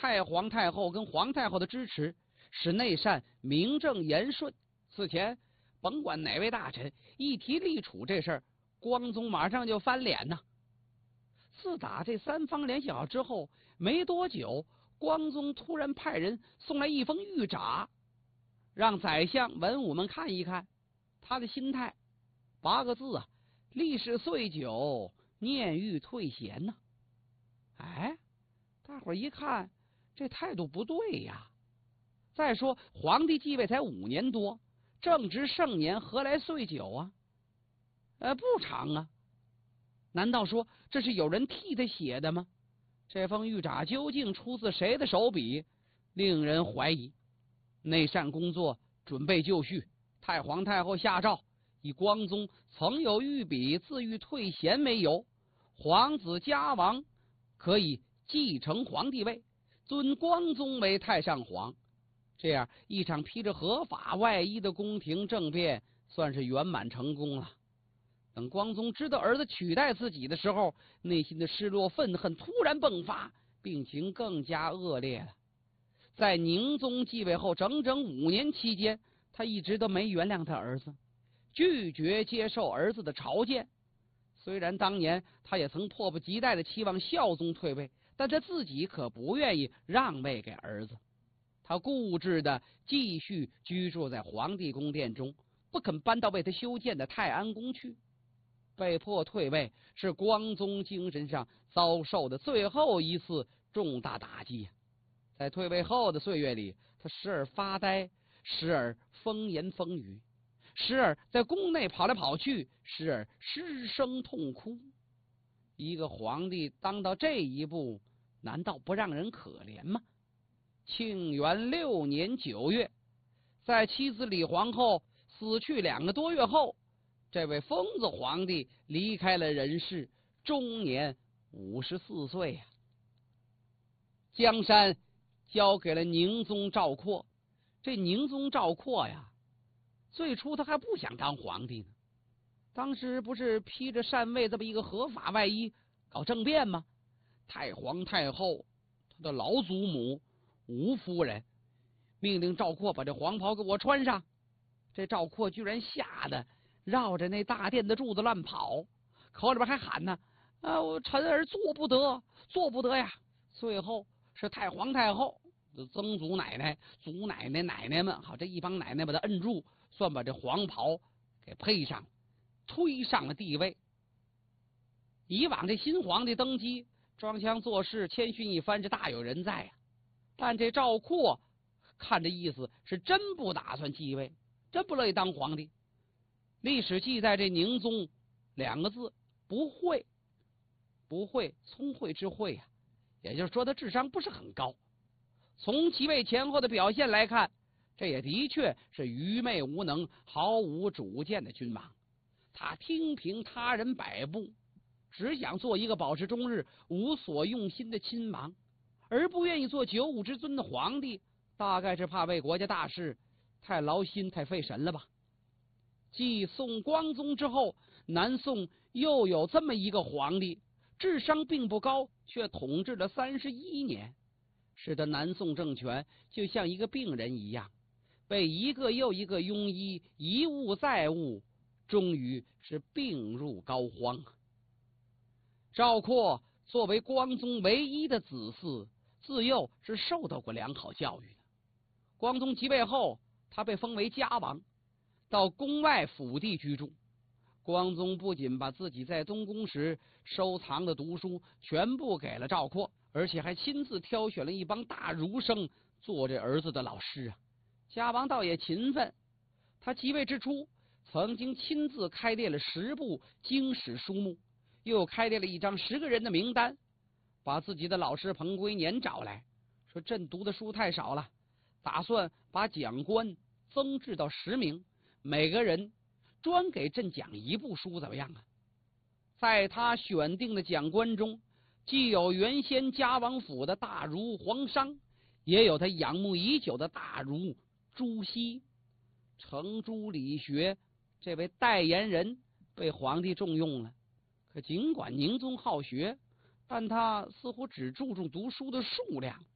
太皇太后跟皇太后的支持，使内善名正言顺。此前甭管哪位大臣一提立储这事儿，光宗马上就翻脸呐。自打这三方联系好之后，没多久，光宗突然派人送来一封谕札，让宰相文武们看一看他的心态。8个字啊：历史岁久，念欲退贤呐。哎，大伙儿一看，这态度不对呀。再说皇帝继位才5年多，正值盛年，何来岁久啊？不长啊。难道说这是有人替他写的吗？这封谕札究竟出自谁的手笔，令人怀疑。内善工作准备就绪，太皇太后下诏，以光宗曾有御笔自欲退贤为由，皇子嘉王可以继承皇帝位，尊光宗为太上皇。这样一场披着合法外衣的宫廷政变算是圆满成功了。等光宗知道儿子取代自己的时候，内心的失落愤恨突然迸发，病情更加恶劣了。在宁宗继位后整整5年期间，他一直都没原谅他儿子，拒绝接受儿子的朝见。虽然当年他也曾迫不及待的期望孝宗退位，但他自己可不愿意让位给儿子。他固执的继续居住在皇帝宫殿中，不肯搬到为他修建的太安宫去。被迫退位是光宗精神上遭受的最后一次重大打击。在退位后的岁月里，他时而发呆，时而风言风语，时而在宫内跑来跑去，时而失声痛哭。一个皇帝当到这一步，难道不让人可怜吗？庆元6年9月，在妻子李皇后死去2个多月后，这位疯子皇帝离开了人世，终年54岁呀。江山交给了宁宗赵括。这宁宗赵括呀，最初他还不想当皇帝呢。当时不是披着禅位这么一个合法外衣搞政变吗？太皇太后他的老祖母吴夫人命令赵括把这黄袍给我穿上。这赵括居然吓得绕着那大殿的柱子乱跑，口里边还喊呢：我臣儿做不得，做不得呀！最后是太皇太后、曾祖奶奶、祖奶奶、奶奶们，好，这一帮奶奶把他摁住，算把这黄袍给配上，推上了帝位。以往这新皇帝登基，装腔作势、谦逊一番，是大有人在呀。但这赵括看这意思是真不打算继位，真不乐意当皇帝。历史记载这宁宗2个字，不会。不会，聪慧之慧啊，也就是说他智商不是很高。从其位前后的表现来看，这也的确是愚昧无能、毫无主见的君王。他听凭他人摆布，只想做一个保持终日、无所用心的亲王，而不愿意做九五之尊的皇帝，大概是怕为国家大事太劳心、太费神了吧。继宋光宗之后，南宋又有这么一个皇帝，智商并不高，却统治了31年，使得南宋政权就像一个病人一样，被一个又一个庸医一误再误，终于是病入膏肓。赵括作为光宗唯一的子嗣，自幼是受到过良好教育的。光宗即位后，他被封为嘉王，到宫外府地居住。光宗不仅把自己在东宫时收藏的读书全部给了赵括，而且还亲自挑选了一帮大儒生做这儿子的老师啊。嘉王倒也勤奋，他即位之初，曾经亲自开列了10部经史书目，又开列了一张10个人的名单，把自己的老师彭归年找来，说朕读的书太少了，打算把讲官增至到10名，每个人专给朕讲1部书，怎么样啊？在他选定的讲官中，既有原先嘉王府的大儒黄商，也有他仰慕已久的大儒朱熹。程朱理学这位代言人被皇帝重用了，可尽管宁宗好学，但他似乎只注重读书的数量，